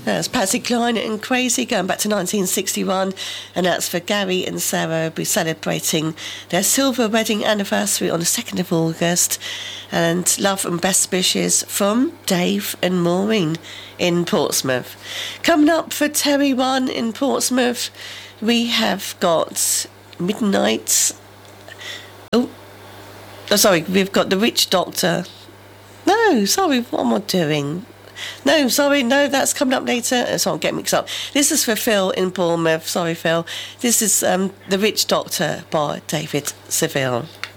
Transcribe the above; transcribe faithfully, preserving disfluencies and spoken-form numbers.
That's Patsy Cline and Crazy, going back to nineteen sixty-one, and that's for Gary and Sarah, who'll be celebrating their silver wedding anniversary on the second of August. And love and best wishes from Dave and Maureen in Portsmouth. Coming up for Terry One in Portsmouth, we have got Midnight. Oh, oh sorry, we've got The Rich Doctor. No, sorry, what am I doing? No, sorry, no, that's coming up later. So I'm getting mixed up. This is for Phil in Bournemouth. Sorry, Phil. This is um, The Rich Doctor by David Seville.